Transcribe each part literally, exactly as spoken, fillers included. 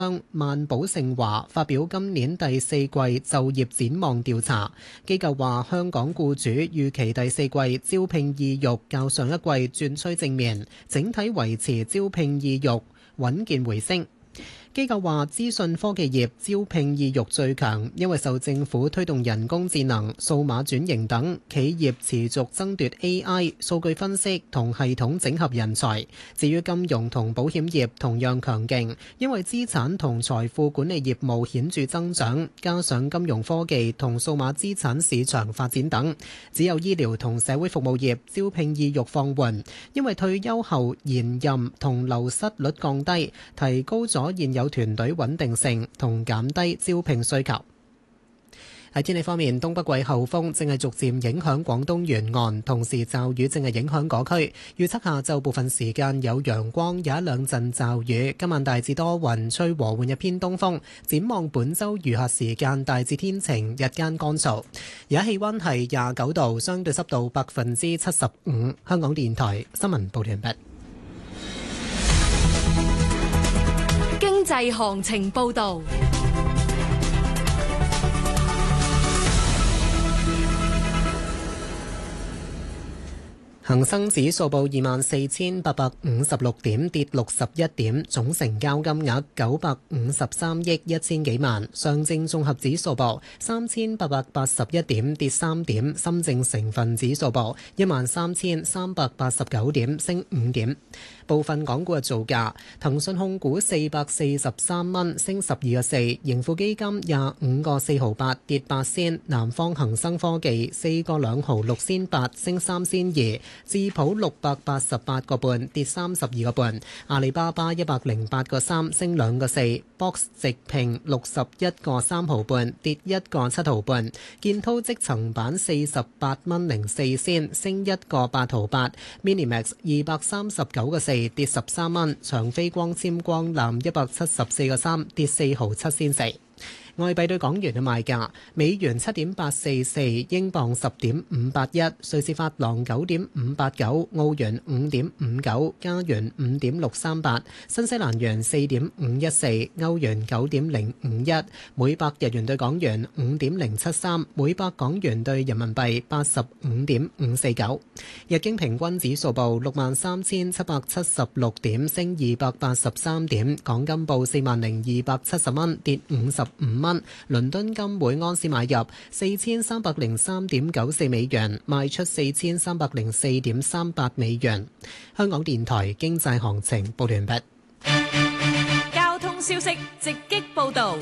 萬寶盛華發表今年第四季就業展望調查，機構話香港僱主預期第四季招聘意欲較上一季轉趨正面，整體維持招聘意欲穩健回升。機構話資訊科技業招聘意欲最強，因為受政府推動人工智能、數碼轉型等，企業持續爭奪 A I、數據分析同系統整合人才。至於金融同保險業同樣強勁，因為資產同財富管理業務顯著增長，加上金融科技同數碼資產市場發展等。只有醫療同社會服務業招聘意欲放緩，因為退休後延任同流失率降低，提高咗現有有團隊穩定性同減低招聘需求。喺天氣方面，東北季候風正係逐漸影響廣東沿岸，同時驟雨正係影響嗰區。預測下晝部分時間有陽光，有一兩陣驟雨。今晚大致多雲，吹和緩一偏東風。展望本週餘下時間大致天晴，日間乾燥。而家氣溫係廿九度，相對濕度百分之七十五。香港電台新聞報道完畢。 經濟行情報道。 恒生指數報二萬四千八百五十六點，跌六十一點，總成交金額九百五十三億一千幾萬。上證綜合指數報三千八百八十一點，跌三點。深證成分指數報一萬三千三百八十九點，升五點。部分港股嘅造價：騰訊控股四百四十三蚊，升十二個四；盈富基金廿五個四毫八，跌八仙；南方恒生科技四個兩毫六仙八，升三仙二；智普六百八十八個半，跌三十二個半；阿里巴巴一百零八個三，升兩個四；Box 直平六十一個三毫半，跌一個七毫半；建滔積層板四十八蚊零四仙，升一個八毫八；Minimax 二百三十九個四，跌十三蚊；長飛光纖光纜一百七十四個三，跌四毫七仙四。外幣對港元嘅賣價：美元七點八四四，英鎊十點五八一，瑞士法郎九點五八九，澳元五點五九，加元五點六三八，新西蘭元四點五一四，歐元九點零五一，每百日元對港元五點零七三，每百港元對人民幣八十五點五四九。日經平均指數報六萬三千七百七十六點，升二百八十三點。港金報四萬零二百七十蚊，跌五十五蚊。倫敦金每安士買入四千三百零三點九四美元，賣出四千三百零四點三八美元。香港電台經濟行情報完畢。 交通消息直擊報道。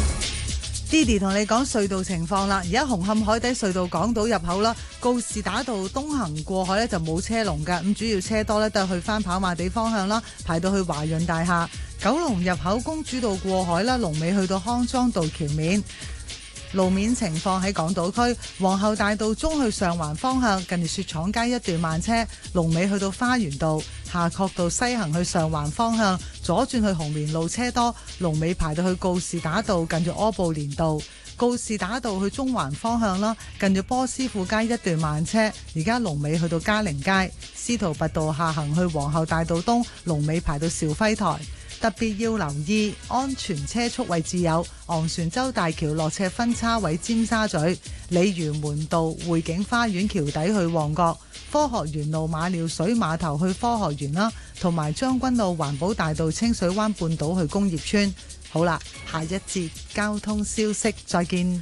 Didi 同你講隧道情況啦，而家紅磡海底隧道港島入口啦，告士打道東行過海咧就冇車龍㗎，咁主要車多咧都係去翻跑馬地方向啦，排到去華潤大廈。九龍入口公主道過海啦，龍尾去到康莊道橋面。路面情況喺港島區皇后大道中去上環方向，近住雪廠街一段慢車，龍尾去到花園道。夏慤道西行去上環方向，左轉去紅棉路車多，龍尾排到去告士打道近住柯布連道。告士打道去中環方向啦，近住波斯富街一段慢車，而家龍尾去到嘉陵街。司徒拔道下行去皇后大道東，龍尾排到兆輝台。特別要留意安全車速位置有昂船洲大橋落斜分叉位、尖沙咀鯉魚門道匯景花園橋底去旺角、科學園路馬料水碼頭去科學園啦，同埋將軍澳環保大道清水灣半島去工業村。好啦，下一節交通消息再見。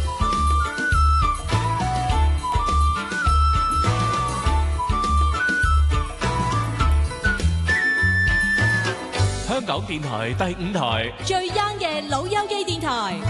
香港電台第五台最 young 嘅老友記電台。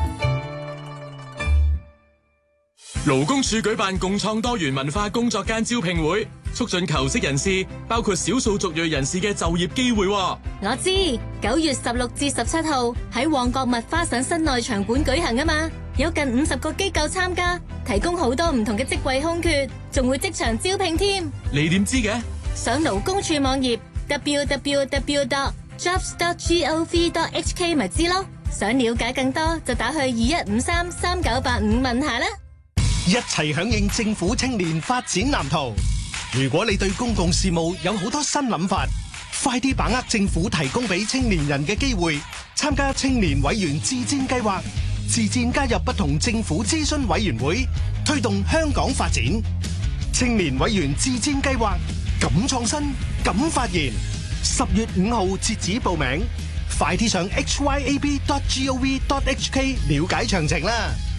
勞工處舉辦共創多元文化工作間招聘會，促進求職人士，包括少數族裔人士嘅就業機會。 我知九月十六至十七號喺旺角麥花臣室內場館舉行啊嘛，有近五十個機構參加，提供好多唔同嘅職位空缺，仲會即場招聘添。 你點知嘅？ 上勞工處網頁 double-u double-u double-u dot jobs dot gov dot h k 咪知咯。想了解更多就打去二一五三三九八五問下啦。 一齊響應政府青年發展藍圖。如果你對公共事務有好多新諗法， 快啲把握政府提供俾青年人嘅機會，參加青年委員自薦計劃，自薦加入不同政府諮詢委員會，推動香港發展。青年委員自薦計劃，敢創新，敢發言。十月五號截止報名，快啲上 h y a b dot gov dot h k 了解詳情啦！